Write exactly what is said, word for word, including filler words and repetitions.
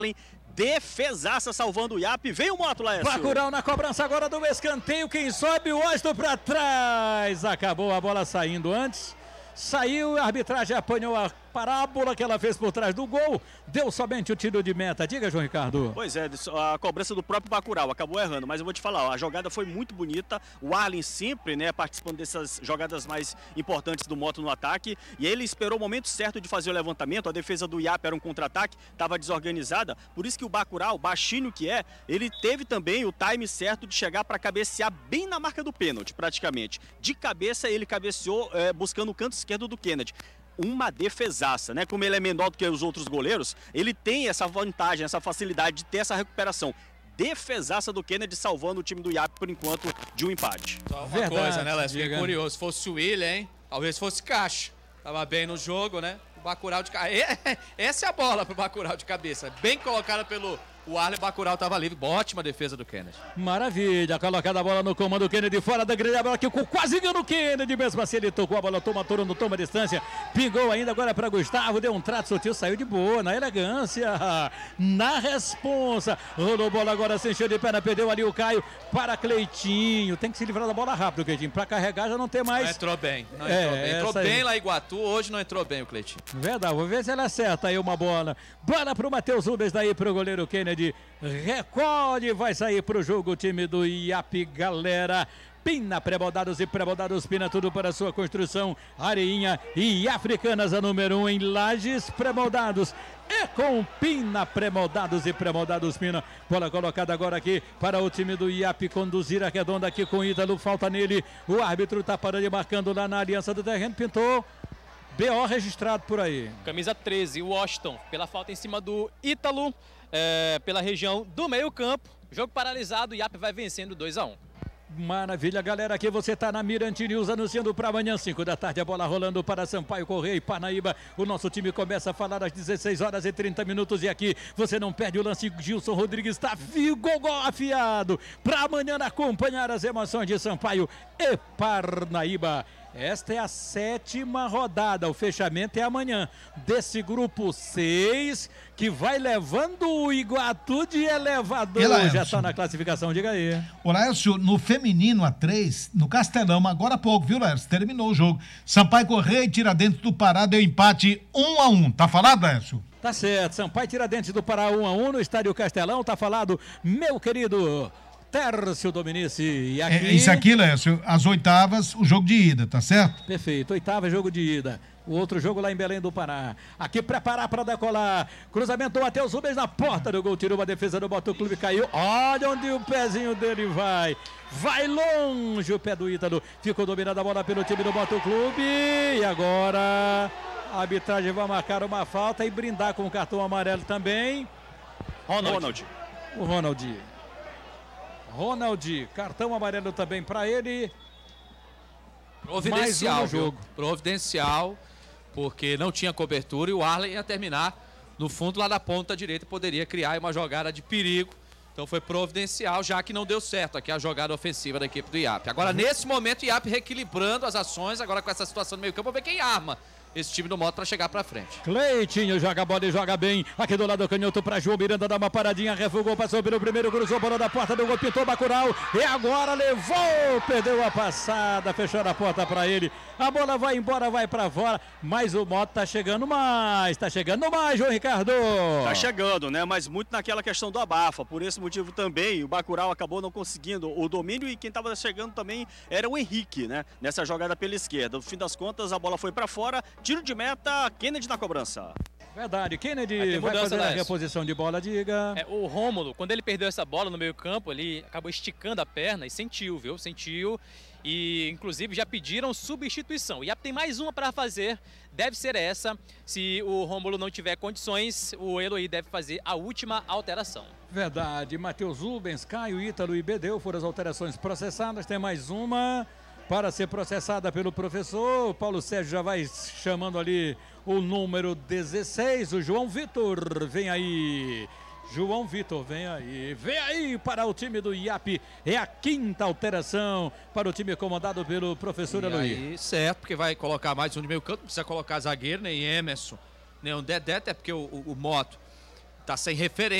Defesaça salvando o I A P. Vem o Moto, Laércio. Bacurau na cobrança agora do escanteio. Quem sobe, o Washington para trás. Acabou a bola saindo antes. Saiu, a arbitragem apanhou a parábola que ela fez por trás do gol, deu somente o tiro de meta. Diga, João Ricardo. Pois é, a cobrança do próprio Bacurau acabou errando, mas eu vou te falar, ó, a jogada foi muito bonita, o Arlen sempre, né, participando dessas jogadas mais importantes do Moto no ataque, e ele esperou o momento certo de fazer o levantamento. A defesa do I A P era um contra-ataque, estava desorganizada, por isso que o Bacurau, baixinho que é, ele teve também o time certo de chegar para cabecear bem na marca do pênalti, praticamente. De cabeça ele cabeceou é, buscando o canto esquerdo do Kennedy. Uma defesaça, né? Como ele é menor do que os outros goleiros, ele tem essa vantagem, essa facilidade de ter essa recuperação. Defesaça do Kennedy salvando o time do I A P por enquanto de um empate. Só uma Verdade, coisa, né, Lécio? Fiquei diga. curioso. Se fosse o William, hein? Talvez fosse Caixa. Tava bem no jogo, né? O Bacurau de cabeça. Essa é a bola pro Bacurau de cabeça. Bem colocada pelo o Arlen. Bacurau tava livre. Ótima defesa do Kennedy. Maravilha, colocada a bola no comando, Kennedy fora da grande, a bola que quase ganhou no Kennedy, mesmo assim ele tocou a bola, toma turno, não toma distância, pingou ainda agora para Gustavo, deu um trato sutil, saiu de boa, na elegância, na responsa, rolou bola agora, se encheu de perna, perdeu ali o Caio para Cleitinho, tem que se livrar da bola rápido, Cleitinho, para carregar já não tem mais. Não entrou bem, não É, entrou bem. Entrou bem aí. lá em Iguatu, hoje não entrou bem o Cleitinho. Verdade, vou ver se ele acerta aí uma bola. Bola pro Matheus Rubens, daí pro goleiro Kennedy. Recolhe, vai sair pro jogo o time do I A P, galera. Pina, pré-moldados e pré-moldados, Pina, tudo para sua construção. Areinha e Africanas, a número um em Lages, pré-moldados. É com Pina, pré-moldados e pré-moldados, Pina. Bola colocada agora aqui para o time do I A P conduzir a redonda aqui com o Ítalo, falta nele. O árbitro tá parando e marcando lá na Aliança do Terreno, pintou. B O registrado por aí. Camisa treze, Washington, pela falta em cima do Ítalo, é, pela região do meio-campo. Jogo paralisado, o I A P vai vencendo dois a um. Maravilha, galera, aqui você está na Mirante News, anunciando para amanhã, cinco da tarde, a bola rolando para Sampaio Correia e Parnaíba. O nosso time começa a falar às dezesseis horas e trinta minutos e aqui você não perde o lance. Gilson Rodrigues está gogó afiado para amanhã acompanhar as emoções de Sampaio e Parnaíba. Esta é a sétima rodada, o fechamento é amanhã, desse grupo seis, que vai levando o Iguatu de elevador, já está na classificação, diga aí. O Laércio, no feminino a três, no Castelão, agora há pouco, viu, Laércio? Terminou o jogo. Sampaio Correia e Tiradentes do Pará deu empate um a um, tá falado, Laércio? Tá certo, Sampaio Tiradentes do Pará um a um no Estádio Castelão, tá falado, meu querido Tércio Dominici. E aqui... É, isso aqui, Lécio, as oitavas, o jogo de ida, tá certo? Perfeito, oitava jogo de ida. O outro jogo lá em Belém do Pará. Aqui preparar para decolar. Cruzamento do Matheus Rubens na porta do gol. Tirou a defesa do Botafogo Clube, caiu. Olha onde o pezinho dele vai. Vai longe o pé do Ítalo. Ficou dominada a bola pelo time do Botafogo Clube. E agora a arbitragem vai marcar uma falta e brindar com o cartão amarelo também. Ronald. Ronald. O Ronald. Ronald, cartão amarelo também para ele. Providencial, Mais um jogo. jogo. Providencial, porque não tinha cobertura e o Arlen ia terminar no fundo lá da ponta direita, poderia criar uma jogada de perigo. Então foi providencial, já que não deu certo aqui a jogada ofensiva da equipe do I A P. Agora, uhum. nesse momento, o I A P reequilibrando as ações, agora com essa situação no meio campo, vamos ver quem arma esse time do Moto para chegar para frente. Cleitinho joga a bola e joga bem. Aqui do lado canhoto para João Miranda, dá uma paradinha, refugou, passou pelo primeiro, cruzou a bola da porta do gol, pintou Bacurau. E agora levou, perdeu a passada, fechou a porta para ele. A bola vai embora, vai para fora, mas o Moto tá chegando mais, tá chegando mais, João Ricardo. Tá chegando, né? Mas muito naquela questão do abafa. Por esse motivo também, o Bacurau acabou não conseguindo o domínio e quem tava chegando também era o Henrique, né? Nessa jogada pela esquerda. No fim das contas, a bola foi para fora. Tiro de meta, Kennedy na cobrança. Verdade, Kennedy vai, mudança, fazer a Lécio. reposição de bola, diga. É, o Rômulo, quando ele perdeu essa bola no meio campo, ele acabou esticando a perna e sentiu, viu? Sentiu e inclusive já pediram substituição. E tem mais uma para fazer, deve ser essa. Se o Rômulo não tiver condições, o Eloy deve fazer a última alteração. Verdade, Matheus Rubens, Caio, Ítalo e Bedeu foram as alterações processadas, tem mais uma para ser processada pelo professor. O Paulo Sérgio já vai chamando ali o número dezesseis, o João Vitor, vem aí. João Vitor, vem aí, vem aí para o time do I A P, é a quinta alteração para o time comandado pelo professor Eloy. Certo, porque vai colocar mais um de meio campo, não precisa colocar zagueiro, nem Emerson, nem o Dedé, até porque o, o, o Moto tá sem referência.